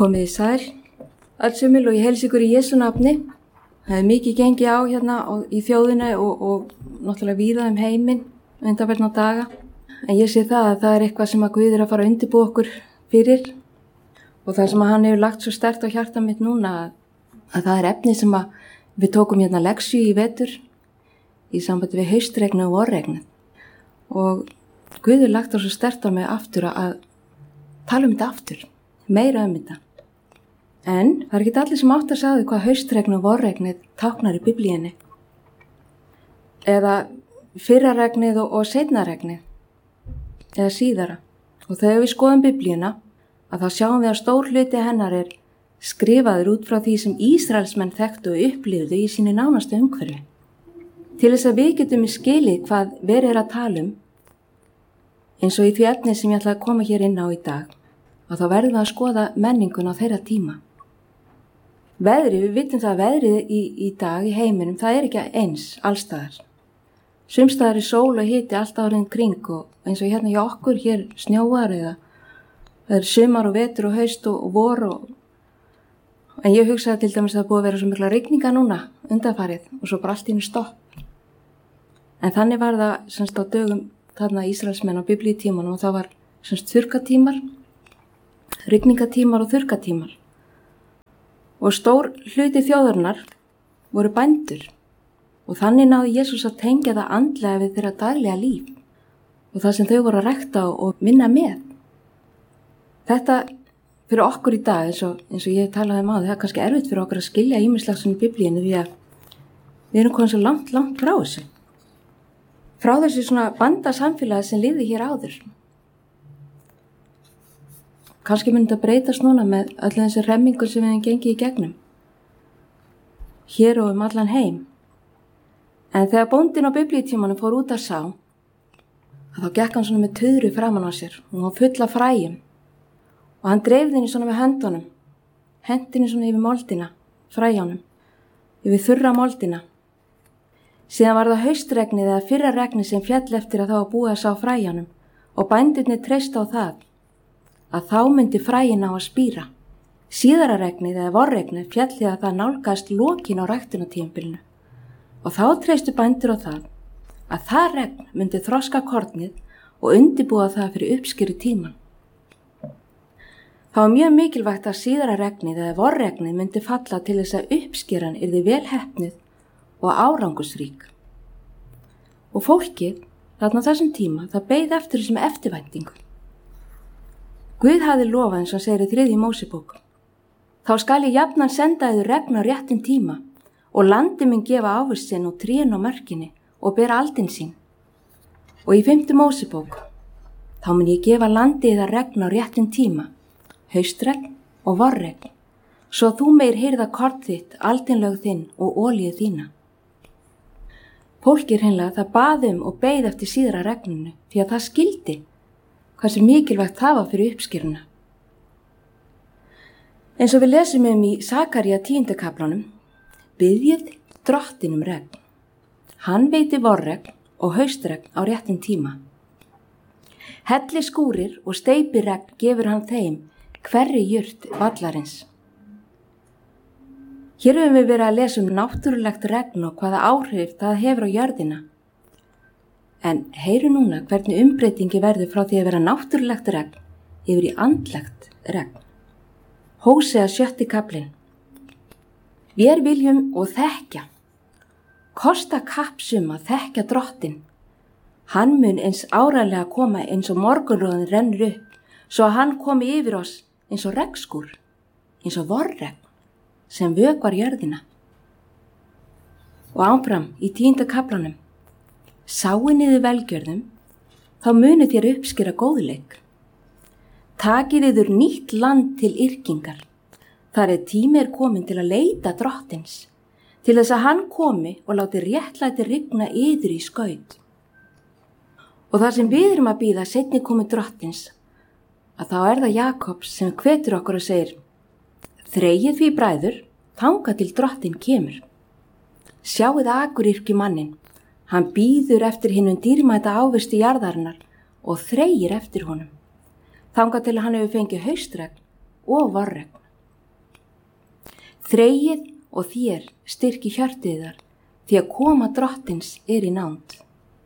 Komið í sæl, allsumil og ég heilsa ykkur í Jesú nafni. Það er mikið gengið á hérna í þjóðinu og náttúrulega víða heiminn undanfarna daga. En ég sé það að það er eitthvað sem að Guð er að fara að undirbúa okkur fyrir. Og það sem að hann hefur lagt svo sterkt á hjarta mitt núna að það er efni sem að við tókum hérna leksju í vetur í sambandi við haustregnu og vorregnu. Og Guð er lagt á svo sterkt á mig aftur að tala þetta aftur, meira þetta. En það er ekki allir sem átt að sagði hvað haustregn og vorregnið táknar í biblíunni. Eða fyrraregnið og seinnaregnið. Eða síðara. Og þegar við skoðum biblíuna, að þá sjáum við að stór hluti hennar er skrifaður út frá því sem Ísraelsmenn þekktu og upplifðu í sínu nánastu umhverfi. Til þess að við getum skilið hvað verið er að tala eins og í því efni sem ég ætla að koma hér inn á í dag, að þá verðum við að skoða menningun á þeirra tíma. Veðrið, við vitum það að veðrið í dag í heiminum, það er ekki eins allstaðar. Sumstaðar er sól og hiti allt árið kring og eins og hérna hjá okkur hér snjóar eða það er sumar og vetur og haust og vor en ég hugsaði til dæmis að það búið að vera svo mikla rigninga núna undanfarið og svo bara allt í einu stopp. En þannig var það semst á dögum þarna Ísraelsmenn á biblíutímanum og það var semst þurrkatímar, rigningatímar og þurrkatímar. Og stór hluti þjóðarinnar voru bændur og þannig náði Jesús að tengja það andlega við þeirra daglega líf og það sem þau voru að rækta og vinna með. Þetta fyrir okkur í dag eins og ég talaði það er kannski erfitt fyrir okkur að skilja ýmislegt svona í biblíunni því að við erum komið svo langt frá þessu. Frá þessu svona bandasamfélagi sem lifði hér áður. Kannski myndi þetta breytast núna með öll þessi remmingur sem við hefum gengið í gegnum. Hér og allan heim. En þegar bóndinn á biblíutímanum fór út að sá, þá gekk hann svona með tuðru framan á sér og hann var full af fræjum. Og hann dreifði henni svona með höndunum, hendi henni svona yfir moldina, fræjánum, yfir þurra moldina. Síðan var það haustregnið eða fyrraregnið sem fjall eftir að það var búið að sá fræjánum og bændurnir treystu á það að þá myndi fræin á að spíra. Síðara regnið eða vorregnið fjallið að það nálgast lokin á ræktunartímabilinu. Og þá treystu bændur á það að það regn myndi þroska kornið og undirbúa það fyrir uppskýru tíman. Það var mjög mikilvægt að síðara regnið eða vorregnið myndi falla til þess að uppskýran yrði vel heppnuð og árangusrík. Og fólkið, þarna þessum tíma, það beið eftir þessum eftirvæntingu. Guð hafði lofað eins og segir í 3. Mósebók. Þá skal ég jafnan senda yður regn á réttum tíma og landi mun gefa ávist sinn og trén á mörkinni og bera aldin sín. Og í 5. Mósebók, þá mun ég gefa landi yðar regn á réttum tíma, haustregn og vorregn, svo þú meir heyrða korn þitt, aldinlög þinn og olíu þína. Fólkið hreinlega það baði og beið eftir síðara regninu því að það skildi hversu mikilvægt það var fyrir uppskýruna. Eins og við lesum í Sakaría 10. kaplanum, biðjið drottin regn. Hann veiti vorregn og haustregn á réttum tíma. Helli skúrir og steypi regn gefur hann þeim hverri jurt vallarins. Hér höfum við verið að lesa náttúrulegt regn og hvaða áhrif það hefur á jörðina. En heyru núna hvernig umbreytingi verður frá því að vera náttúrulegt regn yfir í andlegt regn. Hósea 7. kaplinn. Vér viljum og þekkja. Kosta kappsum að þekkja drottin. Hann mun eins áreiðanlega koma eins og morgunroðin rennur upp, svo að hann komi yfir oss eins og regnskúr, eins og vorregn sem vökvar jörðina. Og áfram í 10. kaplanum. Sáið niður velgjörðum, þá munið þér uppskýra góðleik. Takið yður nýtt land til yrkingar. Þar tími komin til að leita drottins, til þess að hann komi og láti réttlæti rigna yður í skaut. Og það sem við erum að bíða seinni komi drottins, að þá er það Jakobs sem hvetur okkur og segir: Þreyið því bræður, þangað til drottin kemur. Sjáið akuryrkju mannin. Hann bíður eftir hinum dýrmæta ávexti jarðarinnar og þreyir eftir honum. Þangað til hann hefur fengið haustregn og vorregn. Þreyið og þér styrki hjörtiðar því að koma drottins í nánd.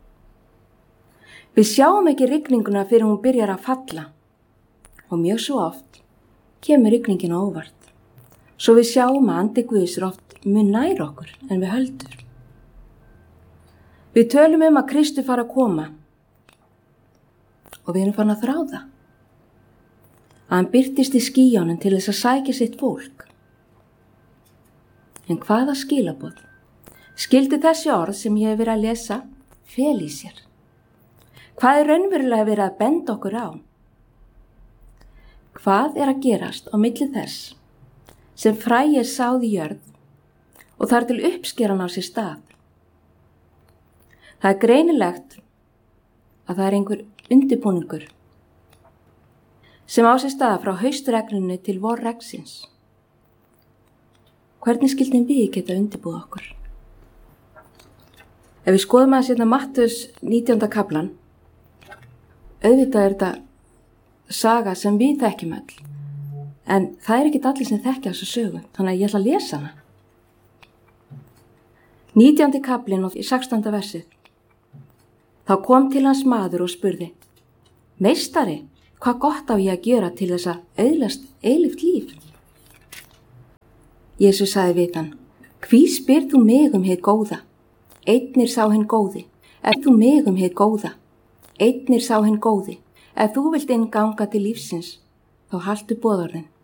Við sjáum ekki rigninguna fyrir hún byrjar að falla og mjög svo oft kemur rigningin á óvart. Svo við sjáum að andi Guðs oft mun nær okkur en við höldum. Við tölum að Kristi fara að koma og við erum farin að þrá það. Að hann birtist í skýjunum til þess að sækja sitt fólk. En hvaða skilaboð skildi þessi orð sem ég hef verið að lesa fel í sér? Hvað raunverulega verið að benda okkur á? Hvað að gerast á milli þess sem fræið sáð í jörð og þar til uppskeran á sér stað? Það greinilegt að það einhver undirbúningur sem á sér stað frá haustregninu til vorregsins. Hvernig skildum við geta undirbúið okkur? Ef við skoðum hérna Mattheus 19. kaplan, auðvitað þetta saga sem við þekkjum öll, en það ekki allir sem þekkja þessu sögu, þannig að ég ætla að lesa hana. 19. kaplinn og 16. versið. Þá kom til hans maður og spurði: Meistari, hvað gott á ég að gera til þess að öðlast eilíft líf? Jesús sagði við hann: Hví spyrð þú mig hið góða? Einnir sá hinn góði. Ef þú mig hið góða, einnir sá hinn góði. Ef þú vilt inn ganga til lífsins, þá haltu boðorðin.